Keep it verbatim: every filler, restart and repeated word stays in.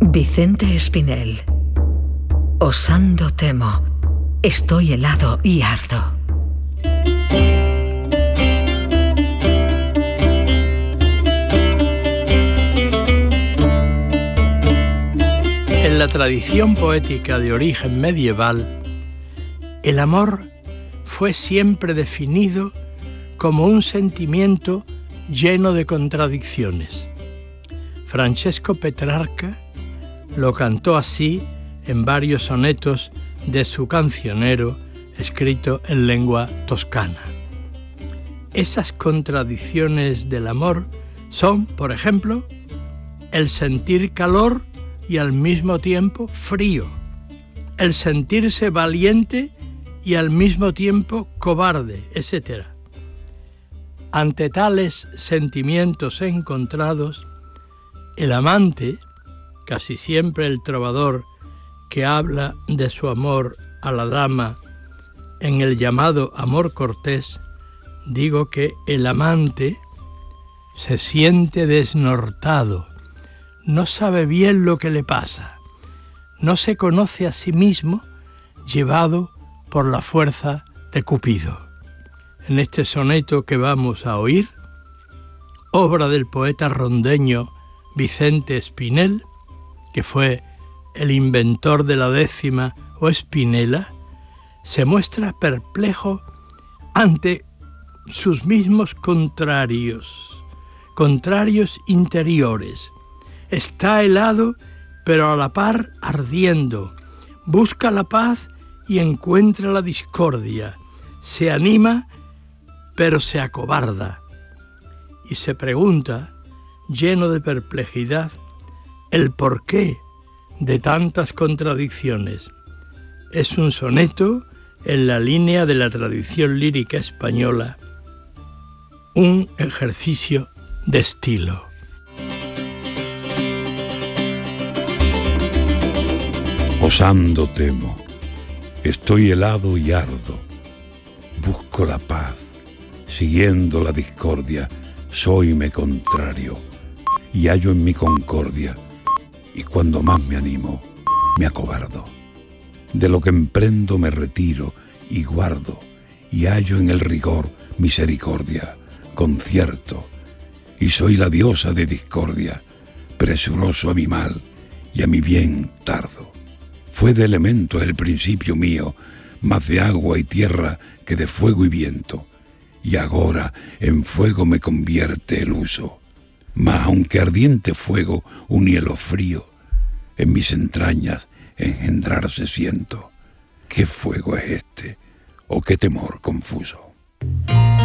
Vicente Espinel. Osando temo, estoy helado y ardo. En la tradición poética de origen medieval, el amor fue siempre definido como un sentimiento lleno de contradicciones. Francesco Petrarca lo cantó así en varios sonetos de su cancionero escrito en lengua toscana. Esas contradicciones del amor son, por ejemplo, el sentir calor y al mismo tiempo frío, el sentirse valiente y al mismo tiempo cobarde, etcétera. Ante tales sentimientos encontrados, el amante, casi siempre el trovador que habla de su amor a la dama en el llamado amor cortés, digo que el amante se siente desnortado, no sabe bien lo que le pasa, no se conoce a sí mismo, llevado por la fuerza de Cupido. En este soneto que vamos a oír, obra del poeta rondeño Vicente Espinel, que fue el inventor de la décima o espinela, se muestra perplejo ante sus mismos contrarios, contrarios interiores. Está helado, pero a la par ardiendo. Busca la paz y encuentra la discordia. Se anima, pero se acobarda. Y se pregunta, lleno de perplejidad, el porqué de tantas contradicciones. Es un soneto en la línea de la tradición lírica española, un ejercicio de estilo. Osando temo, estoy helado y ardo, busco la paz, siguiendo la discordia, soyme contrario, y hallo en mi concordia, y cuando más me animo, me acobardo. De lo que emprendo me retiro y guardo, y hallo en el rigor misericordia, concierto, y soy la diosa de discordia, presuroso a mi mal y a mi bien tardo. Fue de elementos el principio mío, más de agua y tierra que de fuego y viento, y agora en fuego me convierte el uso. Mas aunque ardiente fuego un hielo frío, en mis entrañas engendrarse siento. ¿Qué fuego es este? ¿O qué temor confuso?